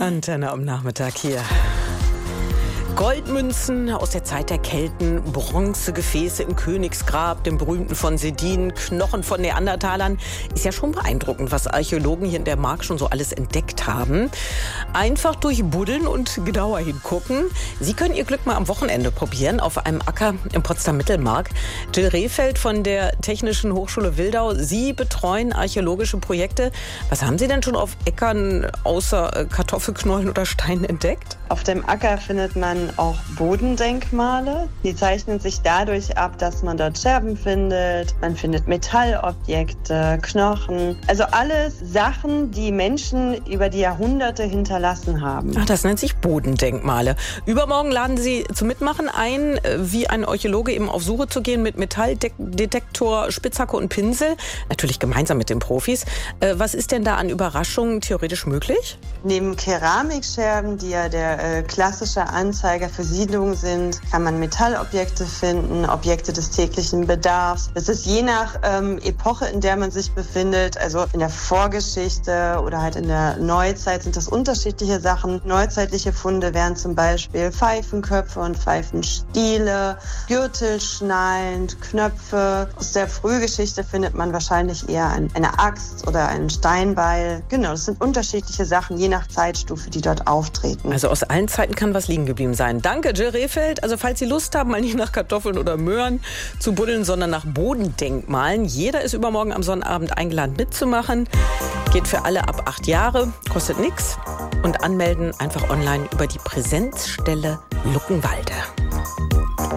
Antenne am Nachmittag hier. Goldmünzen aus der Zeit der Kelten, Bronzegefäße im Königsgrab, dem berühmten von Sedin, Knochen von Neandertalern. Ist ja schon beeindruckend, was Archäologen hier in der Mark schon so alles entdeckt haben. Einfach durchbuddeln und genauer hingucken. Sie können Ihr Glück mal am Wochenende probieren auf einem Acker im Potsdamer Mittelmark. Jill Rehfeld von der Technischen Hochschule Wildau. Sie betreuen archäologische Projekte. Was haben Sie denn schon auf Äckern außer Kartoffelknollen oder Steinen entdeckt? Auf dem Acker findet man auch Bodendenkmale. Die zeichnen sich dadurch ab, dass man dort Scherben findet. Man findet Metallobjekte, Knochen. Also alles Sachen, die Menschen über die Jahrhunderte hinterlassen haben. Ach, das nennt sich Bodendenkmale. Übermorgen laden Sie zum Mitmachen ein, wie ein Archäologe eben auf Suche zu gehen mit Metalldetektor, Spitzhacke und Pinsel. Natürlich gemeinsam mit den Profis. Was ist denn da an Überraschungen theoretisch möglich? Neben Keramikscherben, die ja der klassische Anzeiger für Siedlungen sind, kann man Metallobjekte finden, Objekte des täglichen Bedarfs. Das ist je nach Epoche, in der man sich befindet, also in der Vorgeschichte oder halt in der Neuzeit sind das unterschiedliche Sachen. Neuzeitliche Funde wären zum Beispiel Pfeifenköpfe und Pfeifenstiele, Gürtelschnallen, Knöpfe. Aus der Frühgeschichte findet man wahrscheinlich eher eine Axt oder einen Steinbeil. Genau, das sind unterschiedliche Sachen, je nach Zeitstufe, die dort auftreten. Also aus allen Zeiten kann was liegen geblieben sein. Danke, Jill Rehfeld. Also falls Sie Lust haben, mal nicht nach Kartoffeln oder Möhren zu buddeln, sondern nach Bodendenkmalen. Jeder ist übermorgen am Sonnabend eingeladen mitzumachen. Geht für alle ab 8 Jahre, kostet nichts. Und anmelden einfach online über die Präsenzstelle Luckenwalde.